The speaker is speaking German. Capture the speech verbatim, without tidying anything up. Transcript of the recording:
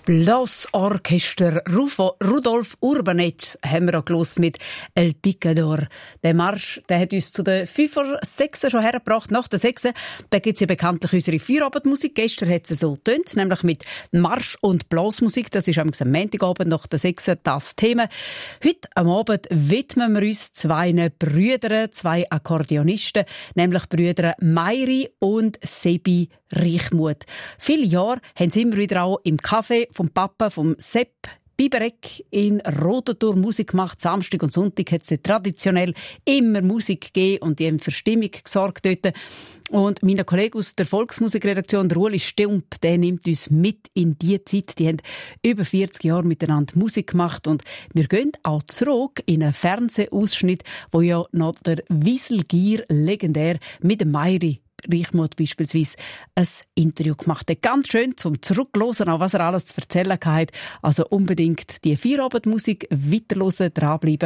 Blasorchester Rufo, Rudolf Urbanetz haben wir auch gehört mit El Picador. Der Marsch, der hat uns zu den fünf Uhr sechs schon hergebracht. Nach der sechs da gibt es ja bekanntlich unsere Feierabendmusik. Gestern hat es so getönt, nämlich mit Marsch- und Blasmusik. Das ist am Montagabend nach der sechs das Thema. Heute am Abend widmen wir uns zwei Brüdern, zwei Akkordeonisten, nämlich Brüder Mayri und Sebi Reichmuth. Viele Jahre haben sie immer wieder auch im Café vom Papa, vom Sepp Biberek in Rodenthur Musik gemacht. Samstag und Sonntag hat es traditionell immer Musik gegeben und die haben für Stimmung gesorgt dort. Und mein Kollege aus der Volksmusikredaktion, der Ueli Stump, der nimmt uns mit in die Zeit. Die haben über vierzig Jahre miteinander Musik gemacht und wir gehen auch zurück in einen Fernsehausschnitt, wo ja noch der Wieselgier legendär mit dem Mayri Reichmuth beispielsweise ein Interview gemacht hat. Ganz schön zum Zurückhören, auch was er alles zu erzählen hat. Also unbedingt die Feierabendmusik weiterhören, dranbleiben.